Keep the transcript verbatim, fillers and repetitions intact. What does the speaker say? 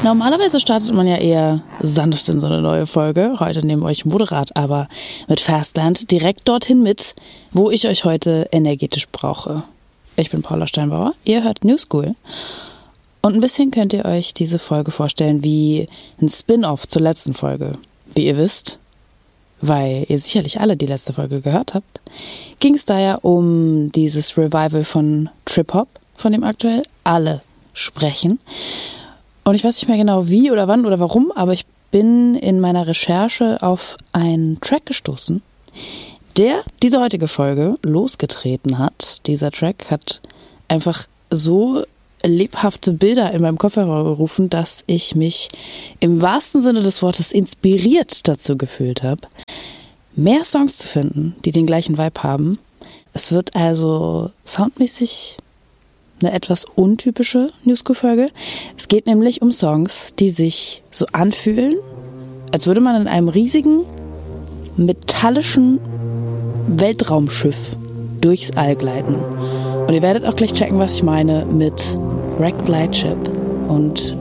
Normalerweise startet man ja eher sanft in so eine neue Folge. Heute nehme ich moderat, aber mit Fastland direkt dorthin mit, wo ich euch heute energetisch brauche. Ich bin Paula Steinbauer, ihr hört New School. Und ein bisschen könnt ihr euch diese Folge vorstellen wie ein Spin-off zur letzten Folge. Wie ihr wisst, weil ihr sicherlich alle die letzte Folge gehört habt, ging es da ja um dieses Revival von Trip-Hop, von dem aktuell alle sprechen. Und ich weiß nicht mehr genau wie oder wann oder warum, aber ich bin in meiner Recherche auf einen Track gestoßen, der diese heutige Folge losgetreten hat. Dieser Track hat einfach so lebhafte Bilder in meinem Kopf hervorgerufen, dass ich mich im wahrsten Sinne des Wortes inspiriert dazu gefühlt habe, mehr Songs zu finden, die den gleichen Vibe haben. Es wird also soundmäßig eine etwas untypische New School-Folge. Es geht nämlich um Songs, die sich so anfühlen, als würde man in einem riesigen, metallischen Weltraumschiff durchs All gleiten. Und ihr werdet auch gleich checken, was ich meine mit Wrecked Lightship und